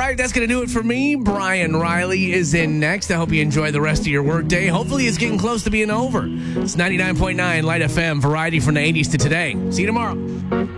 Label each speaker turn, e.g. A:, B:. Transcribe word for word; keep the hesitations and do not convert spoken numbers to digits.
A: right, that's going to do it for me. Brian Riley is in next. I hope you enjoy the rest of your workday. Hopefully it's getting close to being over. It's ninety-nine point nine Light F M, variety from the eighties to today. See you tomorrow.